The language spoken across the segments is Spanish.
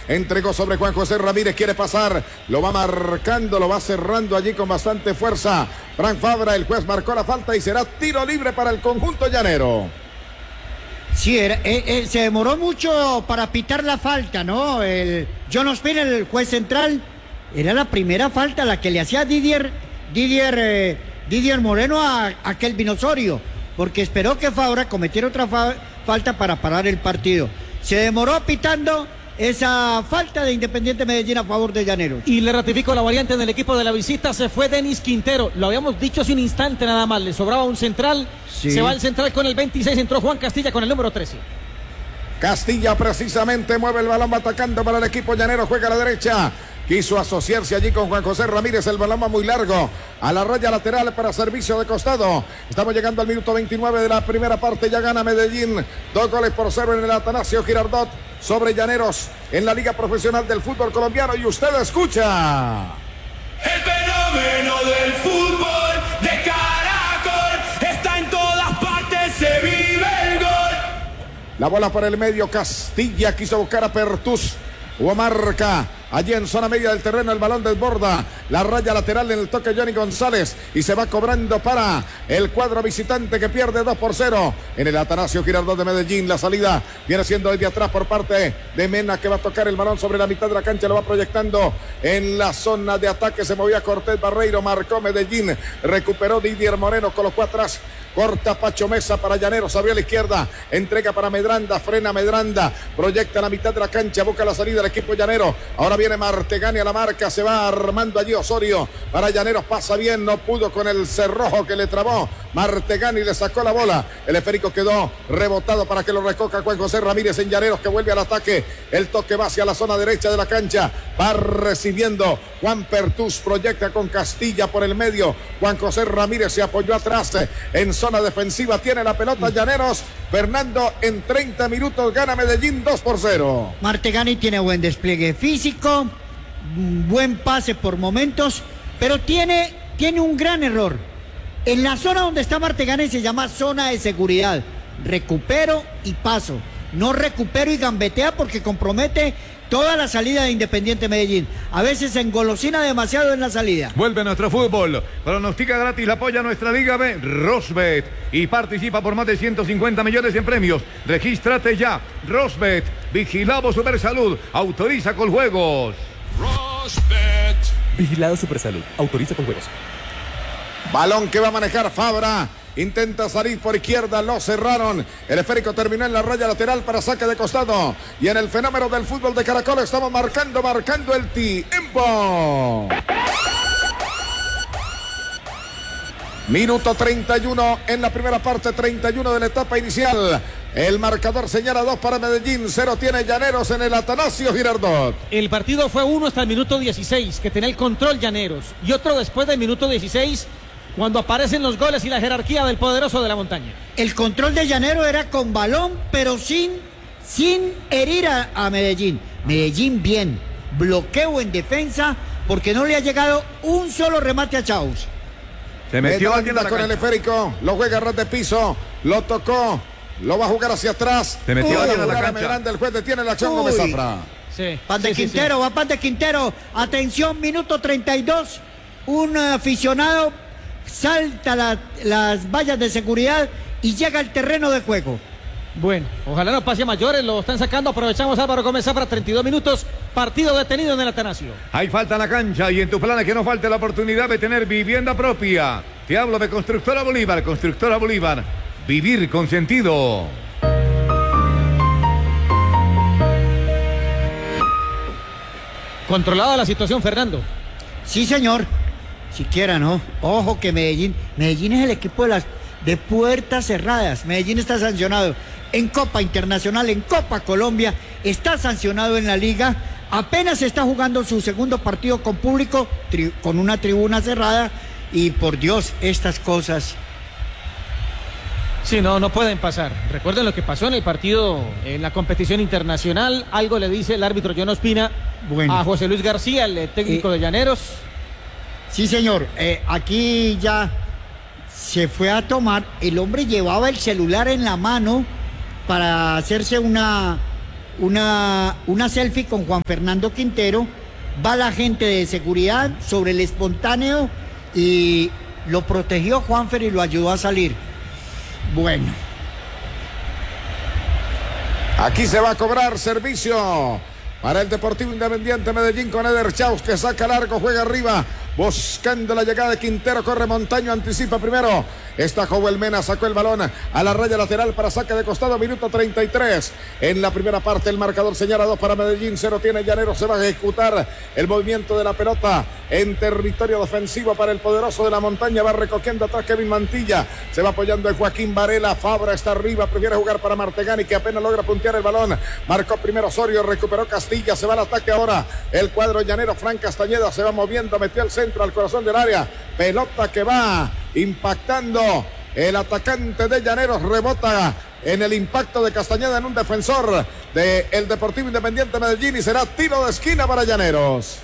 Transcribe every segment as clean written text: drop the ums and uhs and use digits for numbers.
entregó sobre Juan José Ramírez, quiere pasar, lo va marcando, lo va cerrando allí con bastante fuerza. Frank Fabra, el juez marcó la falta y será tiro libre para el conjunto llanero. Sí, se demoró mucho para pitar la falta, ¿no? John Ospina, el juez central, era la primera falta la que le hacía Didier Moreno a Kelvin Osorio, porque esperó que Fabra cometiera otra falta para parar el partido. Se demoró pitando esa falta de Independiente Medellín a favor de Llaneros. Y le ratifico la variante en el equipo de la visita, se fue Denis Quintero, lo habíamos dicho hace un instante nada más, le sobraba un central, sí. Se va el central con el 26, entró Juan Castilla con el número 13. Castilla precisamente mueve el balón, va atacando para el equipo llanero, juega a la derecha. Quiso asociarse allí con Juan José Ramírez, el balón va muy largo, a la raya lateral para servicio de costado. Estamos llegando al minuto 29 de la primera parte, ya gana Medellín, 2-0 en el Atanasio Girardot sobre Llaneros en la Liga Profesional del Fútbol Colombiano, y usted escucha. El fenómeno del fútbol de Caracol está en todas partes, se vive el gol. La bola por el medio, Castilla quiso buscar a Pertús, hubo marca. Allí en zona media del terreno el balón desborda la raya lateral en el toque Johnny González y se va cobrando para el cuadro visitante que pierde 2-0 en el Atanasio Girardot de Medellín. La salida viene siendo desde atrás por parte de Mena, que va a tocar el balón sobre la mitad de la cancha, lo va proyectando en la zona de ataque. Se movía Cortés Barreiro, marcó Medellín, recuperó Didier Moreno, colocó atrás, corta Pacho Mesa para Llaneros, abrió a la izquierda, entrega para Medranda, frena Medranda, proyecta la mitad de la cancha, busca la salida del equipo llanero. Ahora viene Martegani a la marca, se va armando allí Osorio para Llaneros, pasa bien, no pudo con el cerrojo que le trabó Martegani, le sacó la bola, el esférico quedó rebotado para que lo recoja Juan José Ramírez en Llaneros, que vuelve al ataque, el toque va hacia la zona derecha de la cancha, va recibiendo Juan Pertús, proyecta con Castilla por el medio, Juan José Ramírez se apoyó atrás en zona defensiva, tiene la pelota Llaneros. Fernando, en 30 minutos gana Medellín 2-0. Martegani tiene buen despliegue físico, buen pase por momentos, pero tiene un gran error. En la zona donde está Martegani se llama zona de seguridad. Recupero y paso. No recupero y gambetea porque compromete toda la salida de Independiente Medellín. A veces se engolosina demasiado en la salida. Vuelve nuestro fútbol. Pronostica gratis, la apoya nuestra Liga B, Rosbet. Y participa por más de 150 millones en premios. Regístrate ya. Rosbet. Vigilado Supersalud. Autoriza con juegos. Rosbet. Vigilado Supersalud. Autoriza con juegos. Balón que va a manejar Fabra. Intenta salir por izquierda, lo cerraron. El esférico terminó en la raya lateral para saque de costado. Y en el fenómeno del fútbol de Caracol estamos marcando el tiempo. Minuto 31 en la primera parte, 31 de la etapa inicial. El marcador señala 2 para Medellín, 0 tiene Llaneros en el Atanasio Girardot. El partido fue 1 hasta el minuto 16, que tenía el control Llaneros. Y otro después del minuto 16, cuando aparecen los goles y la jerarquía del poderoso de la montaña. El control de Llanero era con balón, pero sin herir a Medellín. Medellín bien, bloqueo en defensa, porque no le ha llegado un solo remate a Chaus. Se metió alguien con el esférico, lo juega a ras de piso, lo tocó, lo va a jugar hacia atrás. Se metió alguien a la cancha. Medranda, el juez detiene la acción. Gómez Zafra. Sí, Pan de Quintero, va Pan de Quintero. Atención, minuto 32. Un aficionado salta las vallas de seguridad y llega al terreno de juego. Bueno, ojalá no pase a mayores, lo están sacando, aprovechamos Álvaro Gómez Zafra, 32 minutos, partido detenido en el Atanasio. Hay falta en la cancha y en tu plan que no falte la oportunidad de tener vivienda propia. Te hablo de Constructora Bolívar, vivir con sentido. Controlada la situación, Fernando. Sí, señor. Siquiera no. Ojo que Medellín es el equipo de puertas cerradas. Medellín está sancionado en Copa Internacional, en Copa Colombia, está sancionado en la Liga. Apenas está jugando su segundo partido con público, con una tribuna cerrada. Y por Dios, estas cosas. Sí, no pueden pasar. Recuerden lo que pasó en el partido en la competición internacional. Algo le dice el árbitro John Ospina a José Luis García, el técnico de Llaneros. Sí, señor. Aquí ya se fue a tomar. El hombre llevaba el celular en la mano para hacerse una una selfie con Juan Fernando Quintero. Va la gente de seguridad sobre el espontáneo y lo protegió Juanfer y lo ayudó a salir. Bueno. Aquí se va a cobrar servicio para el Deportivo Independiente Medellín con Eder Chaus, que saca largo, juega arriba, buscando la llegada de Quintero, corre Montaño, anticipa primero. Está Joel Mena, sacó el balón a la raya lateral para saque de costado, minuto 33. En la primera parte el marcador señala 2 para Medellín, 0 tiene Llaneros. Se va a ejecutar el movimiento de la pelota en territorio defensivo para el poderoso de la montaña. Va recogiendo atrás Kevin Mantilla, se va apoyando en Joaquín Varela. Fabra está arriba, prefiere jugar para Martegani, que apenas logra puntear el balón. Marcó primero Osorio, recuperó Castilla, se va al ataque ahora el cuadro llanero. Fran Castañeda se va moviendo, metió el centro al corazón del área, pelota que va impactando el atacante de Llaneros, rebota en el impacto de Castañeda en un defensor del Deportivo Independiente Medellín y será tiro de esquina para Llaneros.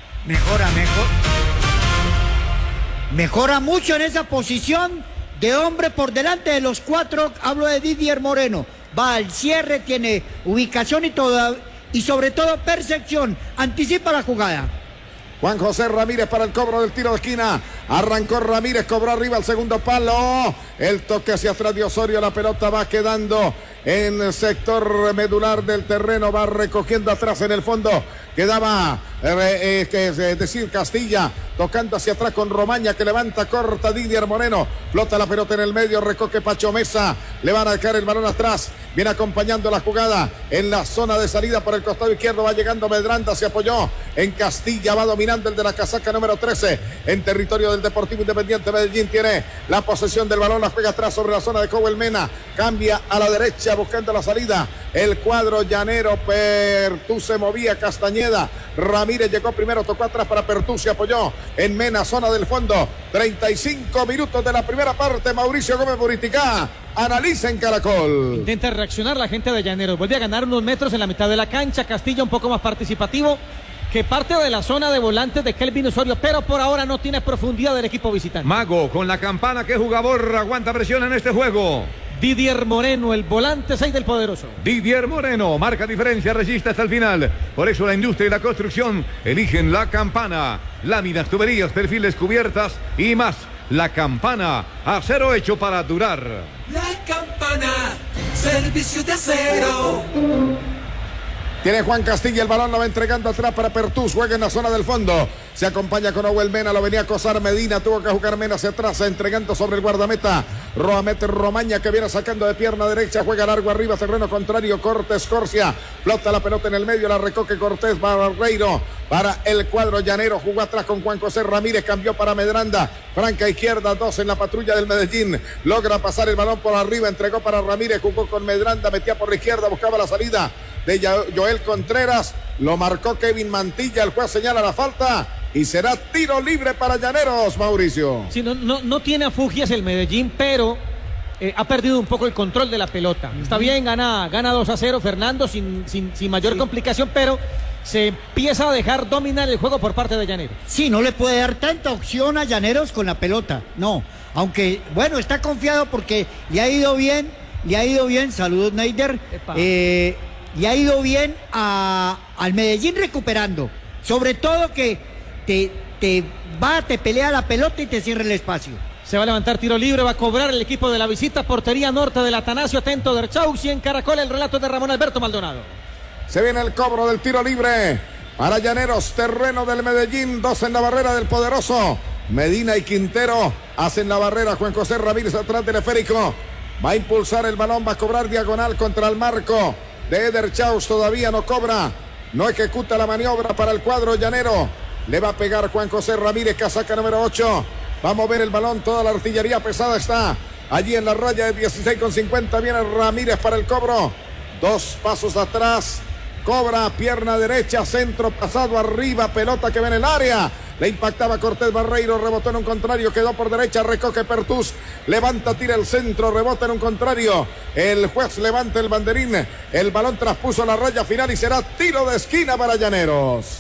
Mejora mucho en esa posición de hombre por delante de los 4. Hablo de Didier Moreno, va al cierre, tiene ubicación y sobre todo percepción, anticipa la jugada. Juan José Ramírez para el cobro del tiro de esquina. Arrancó Ramírez, cobró arriba el segundo palo. El toque hacia atrás de Osorio. La pelota va quedando en el sector medular del terreno. Va recogiendo atrás en el fondo. Quedaba, es decir, Castilla tocando hacia atrás con Romaña, que levanta, corta Didier Moreno. Flota la pelota en el medio, recoge Pacho Mesa. Le van a dejar el balón atrás. Viene acompañando la jugada en la zona de salida por el costado izquierdo. Va llegando Medranda, se apoyó en Castilla. Va dominando el de la casaca número 13 en territorio del Deportivo Independiente Medellín. Tiene la posesión del balón, la juega atrás sobre la zona de Joel Mena. Cambia a la derecha buscando la salida. El cuadro llanero, Pertú se movía, Castañeda. Ramírez llegó primero, tocó atrás para Pertú, se apoyó en Mena, zona del fondo. 35 minutos de la primera parte. Mauricio Gómez Buriticá analiza en Caracol. Intenta reaccionar la gente de Llaneros. Vuelve a ganar unos metros en la mitad de la cancha. Castilla un poco más participativo que parte de la zona de volantes de Kelvin Osorio, pero por ahora no tiene profundidad del equipo visitante. Mago con la campana, que jugador aguanta presión en este juego. Didier Moreno, el volante 6 del poderoso. Didier Moreno marca diferencia, resiste hasta el final. Por eso la industria y la construcción eligen la campana. Láminas, tuberías, perfiles, cubiertas y más. La campana, acero hecho para durar. La campana, servicio de acero. Tiene Juan Castilla el balón, lo va entregando atrás para Pertús, juega en la zona del fondo. Se acompaña con Owen Mena, lo venía a acosar Medina, tuvo que jugar Mena hacia atrás, entregando sobre el guardameta. Romaña, que viene sacando de pierna derecha, juega largo arriba, terreno contrario, Cortés Corsia. Flota la pelota en el medio, la recoge Cortés Barreiro para el cuadro llanero. Jugó atrás con Juan José Ramírez, cambió para Medranda. Franca izquierda, 2 en la patrulla del Medellín. Logra pasar el balón por arriba, entregó para Ramírez, jugó con Medranda, metía por la izquierda, buscaba la salida de Joel Contreras. Lo marcó Kevin Mantilla, el juez señala la falta y será tiro libre para Llaneros, Mauricio. Sí, no tiene afugias el Medellín, pero ha perdido un poco el control de la pelota. Está bien, gana 2-0 Fernando sin mayor complicación, pero se empieza a dejar dominar el juego por parte de Llaneros. Sí, no le puede dar tanta opción a Llaneros con la pelota, no. Aunque, bueno, está confiado porque le ha ido bien, saludos Neider, le ha ido bien al Medellín recuperando. Sobre todo que te pelea la pelota y te cierra el espacio. Se va a levantar tiro libre, va a cobrar el equipo de la visita, portería norte del Atanasio, atento de Erchaux, y en Caracol el relato de Ramón Alberto Maldonado. Se viene el cobro del tiro libre para Llaneros, terreno del Medellín, 2 en la barrera del poderoso. Medina y Quintero hacen la barrera, Juan José Ramírez atrás del esférico. Va a impulsar el balón, va a cobrar diagonal contra el marco de Eder Chaus, todavía no cobra, no ejecuta la maniobra para el cuadro llanero. Le va a pegar Juan José Ramírez, casaca número 8. Va a mover el balón, toda la artillería pesada está allí en la raya de 16,50. Viene Ramírez para el cobro. 2 pasos atrás. Cobra, pierna derecha, centro pasado arriba, pelota que ve en el área. Le impactaba Cortés Barreiro, rebotó en un contrario, quedó por derecha, recoge Pertús, levanta, tira el centro, rebota en un contrario. El juez levanta el banderín, el balón traspuso la raya final y será tiro de esquina para Llaneros.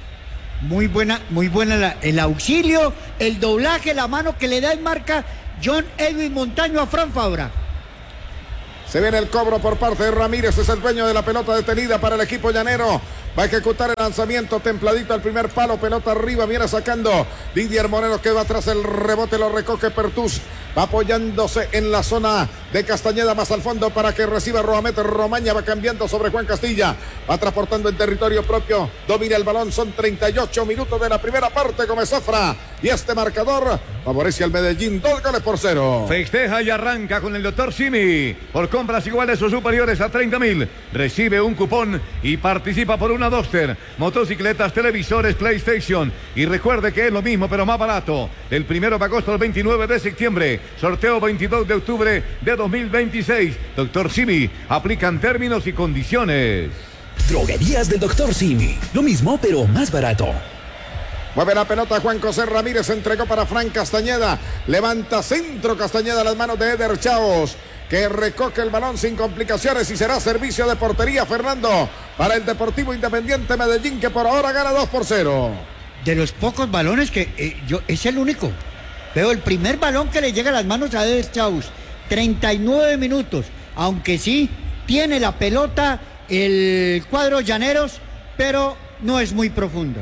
Muy buena el auxilio, el doblaje, la mano que le da en marca John Edwin Montaño a Fran Fabra. Se viene el cobro por parte de Ramírez, es el dueño de la pelota detenida para el equipo llanero. Va a ejecutar el lanzamiento templadito al primer palo, pelota arriba, viene sacando Didier Moreno que va atrás, el rebote lo recoge Pertús. Va apoyándose en la zona de Castañeda más al fondo para que reciba Roamet. Romaña va cambiando sobre Juan Castilla. Va transportando en territorio propio. Domina el balón. Son 38 minutos de la primera parte. Gómez Zafra. Y este marcador favorece al Medellín. 2-0. Festeja y arranca con el doctor Simi. Por compras iguales o superiores a 30.000. Recibe un cupón y participa por una Duster, motocicletas, televisores, PlayStation. Y recuerde que es lo mismo pero más barato. Del 1 de agosto al 29 de septiembre. Sorteo 22 de octubre de 2026. Doctor Simi. Aplican términos y condiciones. Droguerías del Dr. Simi. Lo mismo, pero más barato. Mueve la pelota Juan José Ramírez, entregó para Fran Castañeda. Levanta centro Castañeda a las manos de Eder Chaos, que recoge el balón sin complicaciones y será servicio de portería, Fernando, para el Deportivo Independiente Medellín, que por ahora gana 2-0. De los pocos balones que es el único. Veo el primer balón que le llega a las manos a Eder Chaus. 39 minutos. Aunque sí tiene la pelota el cuadro Llaneros, pero no es muy profundo.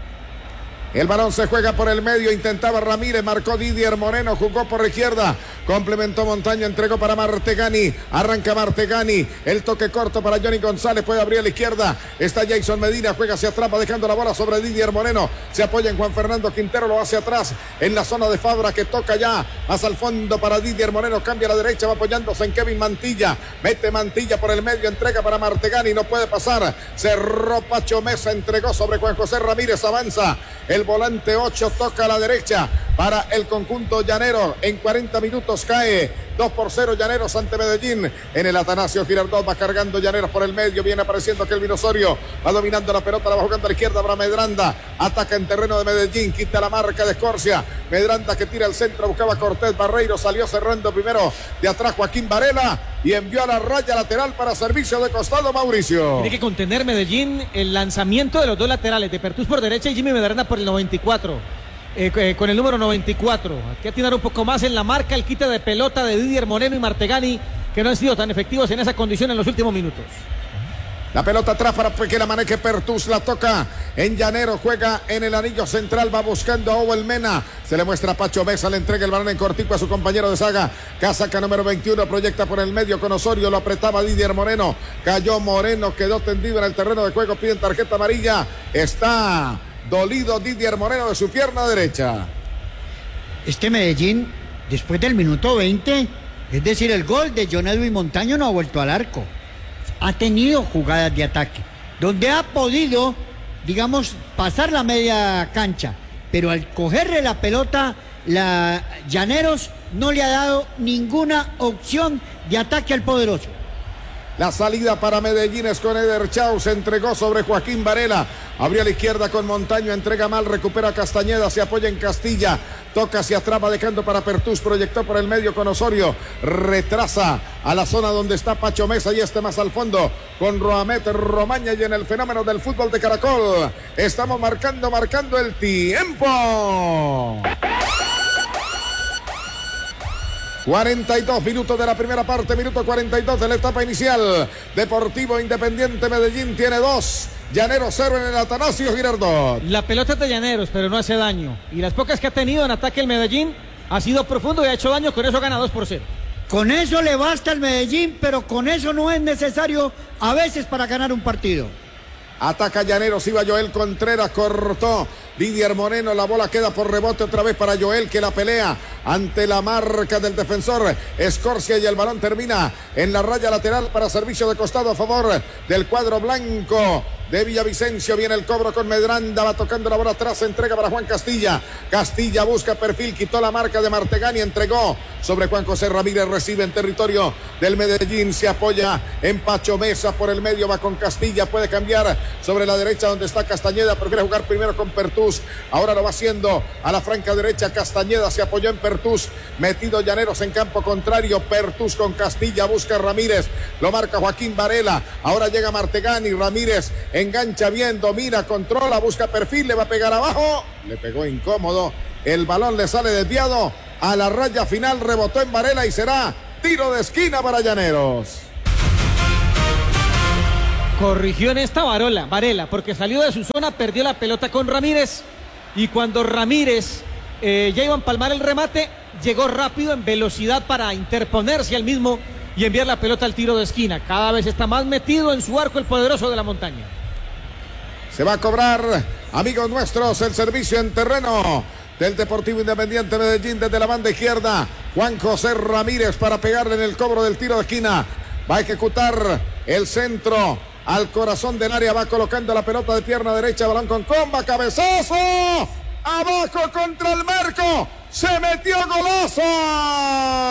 El balón se juega por el medio, intentaba Ramírez, marcó Didier Moreno, jugó por la izquierda, complementó Montaño, entregó para Martegani, arranca Martegani, el toque corto para Johnny González, puede abrir a la izquierda, está Jason Medina, juega hacia atrás, va dejando la bola sobre Didier Moreno, se apoya en Juan Fernando Quintero, lo hace atrás, en la zona de Fabra, que toca ya, hacia el fondo para Didier Moreno, cambia a la derecha, va apoyándose en Kevin Mantilla, mete Mantilla por el medio, entrega para Martegani, no puede pasar, cerró Pacho Mesa, entregó sobre Juan José Ramírez, avanza, el volante 8 toca a la derecha para el conjunto llanero. En 40 minutos cae 2-0 Llaneros ante Medellín. En el Atanasio Girardot va cargando Llaneros por el medio. Viene apareciendo Kelvin Osorio. Va dominando la pelota, la va jugando a la izquierda para Medranda. Ataca en terreno de Medellín. Quita la marca de Escorcia. Medranda que tira al centro. Buscaba Cortés Barreiro. Salió cerrando primero de atrás Joaquín Varela. Y envió a la raya lateral para servicio de costado Mauricio. Tiene que contener Medellín el lanzamiento de los dos laterales, de Pertús por derecha y Jimmy Medranda por el 94. Con el número 94. Hay que atinar un poco más en la marca, el quite de pelota de Didier Moreno y Martegani, que no han sido tan efectivos en esa condición en los últimos minutos. La pelota atrás para que la maneje Pertús, la toca en Llanero, juega en el anillo central, va buscando a Owen Mena, se le muestra a Pacho Mesa, le entrega el balón en cortico a su compañero de saga, casaca número 21, proyecta por el medio con Osorio, lo apretaba Didier Moreno, cayó Moreno, quedó tendido en el terreno de juego, piden tarjeta amarilla, está dolido Didier Moreno de su pierna derecha. Este Medellín, después del minuto 20, es decir, el gol de John Edwin Montaño, no ha vuelto al arco. Ha tenido jugadas de ataque, donde ha podido, digamos, pasar la media cancha, pero al cogerle la pelota, Llaneros no le ha dado ninguna opción de ataque al poderoso. La salida para Medellín es con Eder Chau, se entregó sobre Joaquín Varela, abrió a la izquierda con Montaño, entrega mal, recupera Castañeda, se apoya en Castilla, toca hacia atrás, va dejando para Pertús, proyectó por el medio con Osorio, retrasa a la zona donde está Pacho Mesa y este más al fondo con Roamet Romaña, y en el fenómeno del fútbol de Caracol estamos marcando el tiempo. 42 minutos de la primera parte, minuto 42 de la etapa inicial. Deportivo Independiente Medellín tiene 2, Llaneros 0 en el Atanasio Girardot. La pelota es de Llaneros, pero no hace daño. Y las pocas que ha tenido en ataque el Medellín ha sido profundo y ha hecho daño, con eso gana 2-0. Con eso le basta al Medellín, pero con eso no es necesario a veces para ganar un partido. Ataca Llaneros, iba Joel Contreras, cortó Didier Moreno, la bola queda por rebote otra vez para Joel, que la pelea ante la marca del defensor Escorcia, y el balón termina en la raya lateral para servicio de costado a favor del cuadro blanco de Villavicencio. Viene el cobro con Medranda, va tocando la bola atrás, se entrega para Juan Castilla. Castilla busca perfil, quitó la marca de Martegani, entregó sobre Juan José Ramírez, recibe en territorio del Medellín, se apoya en Pacho Mesa por el medio, va con Castilla, puede cambiar sobre la derecha donde está Castañeda, prefiere jugar primero con Pertús, ahora lo va haciendo a la franca derecha. Castañeda se apoyó en Pertús, metido Llaneros en campo contrario, Pertús con Castilla, busca a Ramírez, lo marca Joaquín Varela, ahora llega Martegani, Ramírez engancha bien, domina, controla, busca perfil, le va a pegar abajo, le pegó incómodo, el balón le sale desviado a la raya final, rebotó en Varela y será tiro de esquina para Llaneros. Corrigió en esta Varela, porque salió de su zona, perdió la pelota con Ramírez. Y cuando Ramírez ya iba a empalmar el remate, llegó rápido en velocidad para interponerse al mismo y enviar la pelota al tiro de esquina. Cada vez está más metido en su arco el poderoso de la montaña. Se va a cobrar, amigos nuestros, el servicio en terreno del Deportivo Independiente Medellín desde la banda izquierda. Juan José Ramírez para pegarle en el cobro del tiro de esquina. Va a ejecutar el centro al corazón del área. Va colocando la pelota de pierna derecha. Balón con comba. Cabezazo. Abajo contra el marco. Se metió golazo.